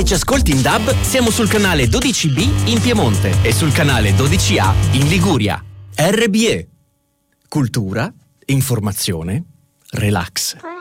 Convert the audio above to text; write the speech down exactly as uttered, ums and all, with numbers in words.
Ci ascolti in D A B? Siamo sul canale dodici B in Piemonte e sul canale dodici A in Liguria. R B E. Cultura, informazione, relax.